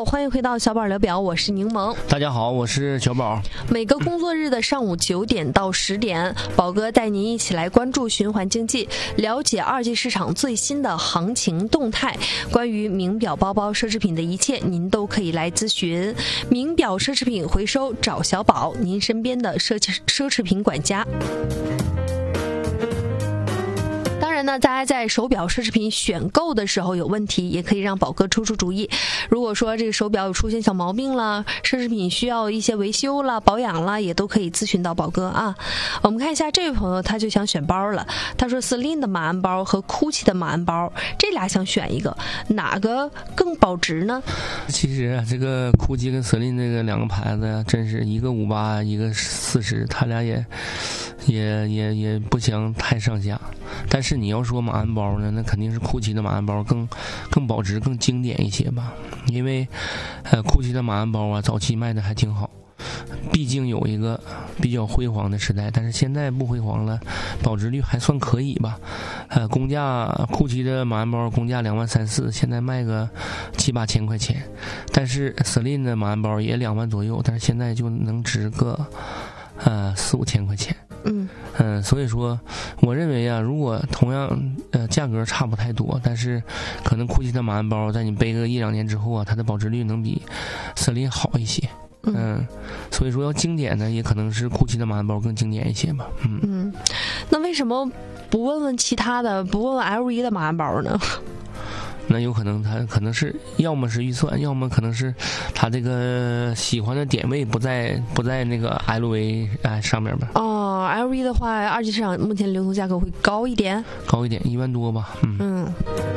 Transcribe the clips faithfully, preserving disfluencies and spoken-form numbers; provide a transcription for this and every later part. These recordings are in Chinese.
欢迎回到小宝聊表，我是柠檬。 大家好，我是小宝。 每个工作日的上午九点到十点，宝哥带您一起来关注循环经济，了解二级市场最新的行情动态。关于名表、包包、奢侈品的一切，您都可以来咨询。名表、奢侈品回收找小宝，您身边的奢侈奢侈品管家。当然呢，大家在手表、奢侈品选购的时候有问题，也可以让宝哥出出主意。如果说这个手表有出现小毛病了，奢侈品需要一些维修了、保养了，也都可以咨询到宝哥啊。我们看一下这位朋友，他就想选包了。他说 Celine 的马鞍包和 Gucci 的马鞍包，这俩想选一个，哪个更保值呢？ 其实啊，这个 Gucci 跟 Celine 这个两个牌子呀，真是一个五八，一个四十，他俩也也也也不相太上下。但是你要说马鞍包呢，那肯定是 Gucci 的马鞍包更更保值、更经典一些吧。因为呃 Gucci 的马鞍包啊，早期卖的还挺好，毕竟有一个比较辉煌的时代，但是现在不辉煌了，保值率还算可以吧。呃，公价 Gucci 的马鞍包公价两万三四，现在卖个七八千块钱，但是 Celine 的马鞍包也两万左右，但是现在就能值个呃四五千块钱。 嗯嗯、呃，所以说，我认为啊，如果同样呃价格差不太多，但是可能 Gucci 的马鞍包在你背个一两年之后啊，它的保值率能比 Celine 好一些。嗯、呃，所以说要经典呢，也可能是 Gucci 的马鞍包更经典一些吧。嗯嗯，那为什么不问问其他的，不问问 L V 的马鞍包呢？ 那有可能他可能是要么是预算，要么可能是他这个喜欢的点位不在不在那个 L V 哎上面吧。 哦 ，L V 的话，二级市场目前流通价格会高一点， 高一点，一万多吧。嗯嗯。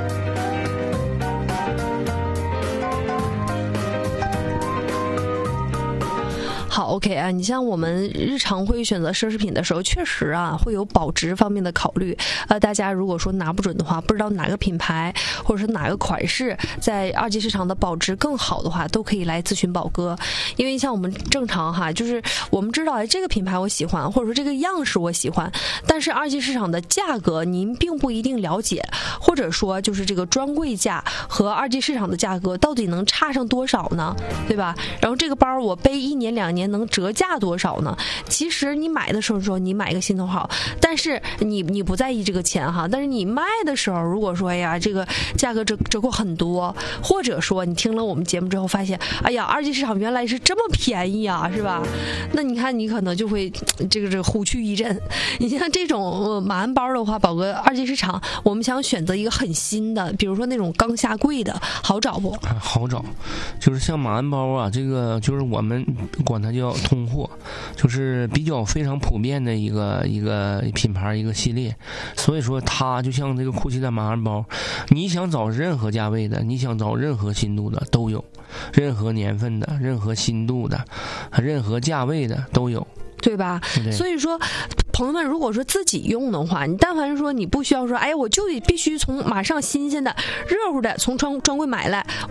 好 ，OK 啊，你像我们日常会选择奢侈品的时候，确实啊会有保值方面的考虑。呃，大家如果说拿不准的话，不知道哪个品牌或者是哪个款式在二级市场的保值更好的话，都可以来咨询宝哥。因为像我们正常哈，就是我们知道哎这个品牌我喜欢，或者说这个样式我喜欢，但是二级市场的价格您并不一定了解，或者说就是这个专柜价和二级市场的价格到底能差上多少呢？对吧？然后这个包我背一年两年能折价多少呢？其实你买的时候说你买一个心头好，但是你你不在意这个钱哈，但是你卖的时候，如果说哎呀这个价格折折扣很多，或者说你听了我们节目之后发现，哎呀二级市场原来是这么便宜啊，是吧？那你看你可能就会这个这个虎躯一震。你像这种、呃、马鞍包的话，宝哥二级市场我们想选择一个很新的，比如说那种刚下柜的，好找不？ 好找，就是像马鞍包啊，这个就是我们管它叫通货，就是比较非常普遍的一个一个品牌一个系列，所以说它就像这个 Gucci 的马鞍包，你想找任何价位的，你想找任何新度的都有，任何年份的，任何新度的，任何价位的都有。 对吧？对，所以说朋友们如果说自己用的话，你但凡是说你不需要说哎我就必须从马上新鲜的热乎的从专专柜买来，